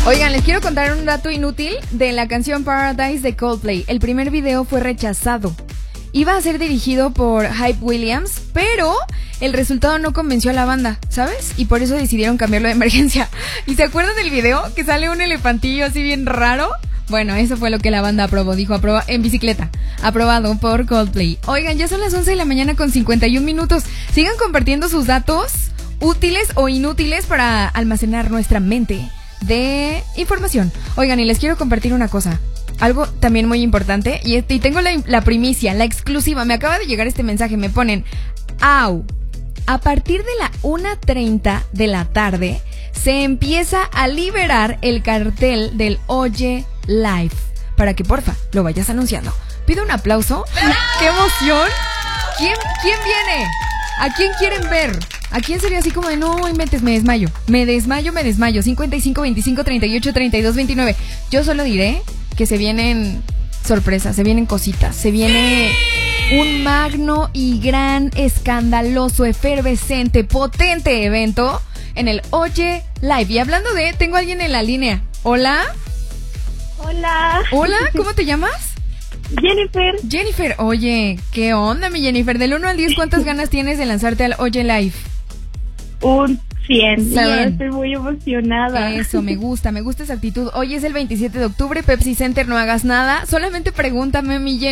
Oigan, les quiero contar un dato inútil de la canción Paradise de Coldplay. El primer video fue rechazado. Iba a ser dirigido por Hype Williams, pero el resultado no convenció a la banda, ¿sabes? Y por eso decidieron cambiarlo de emergencia. ¿Y se acuerdan del video? Que sale un elefantillo así bien raro. Bueno, eso fue lo que la banda aprobó. Dijo, en bicicleta. Aprobado por Coldplay. Oigan, ya son las 11 de la mañana con 51 minutos. Sigan compartiendo sus datos útiles o inútiles para almacenar nuestra mente de información. Oigan, y les quiero compartir una cosa. Algo también muy importante. Y tengo la primicia, la exclusiva. Me acaba de llegar este mensaje. Me ponen, ¡au! A partir de la 1:30 de la tarde se empieza a liberar el cartel del Oye Live. Para que porfa lo vayas anunciando. Pido un aplauso. ¡Qué emoción! ¿Quién viene? ¿A quién quieren ver? ¿A quién sería así como de no inventes, me desmayo? Me desmayo. 55 25 38 32 29. Yo solo diré que se vienen sorpresas, se vienen cositas, se viene un magno y gran, escandaloso, efervescente, potente evento en el Oye Live. Y hablando de, tengo a alguien en la línea. ¿Hola? Hola, ¿cómo te llamas? Jennifer, oye, ¿qué onda, mi Jennifer? Del 1 al 10, ¿cuántas ganas tienes de lanzarte al Oye Live? Un 100. La verdad, estoy muy emocionada. Eso, me gusta esa actitud. Hoy es el 27 de octubre, Pepsi Center, no hagas nada. Solamente pregúntame, mi Jennifer.